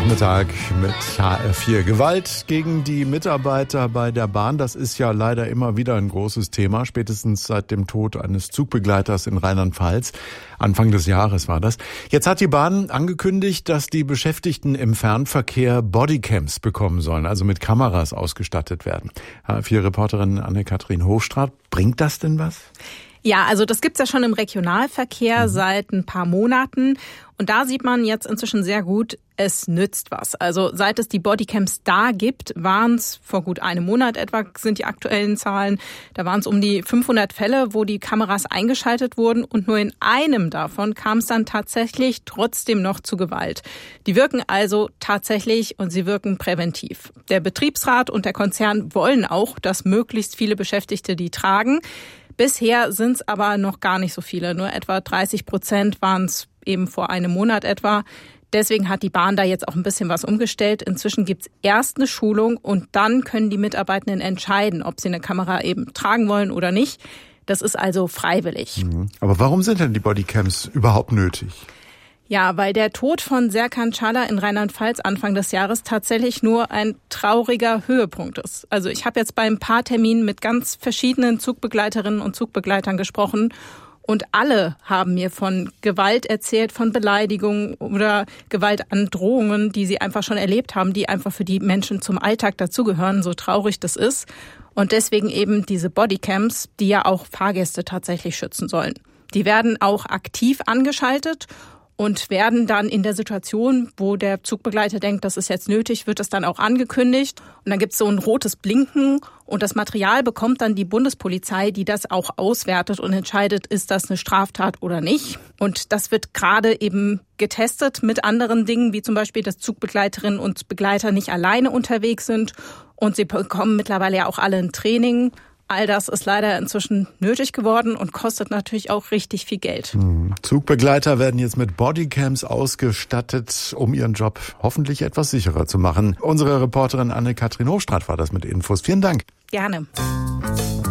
Nachmittag mit HR4. Gewalt gegen die Mitarbeiter bei der Bahn, das ist ja leider immer wieder ein großes Thema, spätestens seit dem Tod eines Zugbegleiters in Rheinland-Pfalz. Anfang des Jahres war das. Jetzt hat die Bahn angekündigt, dass die Beschäftigten im Fernverkehr Bodycams bekommen sollen, also mit Kameras ausgestattet werden. HR4-Reporterin Anne-Kathrin Hofstraat, bringt das denn was? Ja, also das gibt's ja schon im Regionalverkehr seit ein paar Monaten. Und da sieht man jetzt inzwischen sehr gut, es nützt was. Also seit es die Bodycams da gibt, waren es vor gut einem Monat etwa, sind die aktuellen Zahlen, da waren es um die 500 Fälle, wo die Kameras eingeschaltet wurden. Und nur in einem davon kam es dann tatsächlich trotzdem noch zu Gewalt. Die wirken also tatsächlich und sie wirken präventiv. Der Betriebsrat und der Konzern wollen auch, dass möglichst viele Beschäftigte die tragen. Bisher sind es aber noch gar nicht so viele. Nur etwa 30% waren es eben vor einem Monat etwa. Deswegen hat die Bahn da jetzt auch ein bisschen was umgestellt. Inzwischen gibt es erst eine Schulung und dann können die Mitarbeitenden entscheiden, ob sie eine Kamera eben tragen wollen oder nicht. Das ist also freiwillig. Aber warum sind denn die Bodycams überhaupt nötig? Ja, weil der Tod von Serkan Çağlar in Rheinland-Pfalz Anfang des Jahres tatsächlich nur ein trauriger Höhepunkt ist. Also ich habe jetzt bei ein paar Terminen mit ganz verschiedenen Zugbegleiterinnen und Zugbegleitern gesprochen und alle haben mir von Gewalt erzählt, von Beleidigungen oder Gewaltandrohungen, die sie einfach schon erlebt haben, die einfach für die Menschen zum Alltag dazugehören, so traurig das ist. Und deswegen eben diese Bodycams, die ja auch Fahrgäste tatsächlich schützen sollen. Die werden auch aktiv angeschaltet und werden dann in der Situation, wo der Zugbegleiter denkt, das ist jetzt nötig, wird es dann auch angekündigt. Und dann gibt es so ein rotes Blinken und das Material bekommt dann die Bundespolizei, die das auch auswertet und entscheidet, ist das eine Straftat oder nicht. Und das wird gerade eben getestet mit anderen Dingen, wie zum Beispiel, dass Zugbegleiterinnen und Begleiter nicht alleine unterwegs sind. Und sie bekommen mittlerweile ja auch alle ein Training. All das ist leider inzwischen nötig geworden und kostet natürlich auch richtig viel Geld. Zugbegleiter werden jetzt mit Bodycams ausgestattet, um ihren Job hoffentlich etwas sicherer zu machen. Unsere Reporterin Anne-Kathrin Hofstraat war das mit Infos. Vielen Dank. Gerne.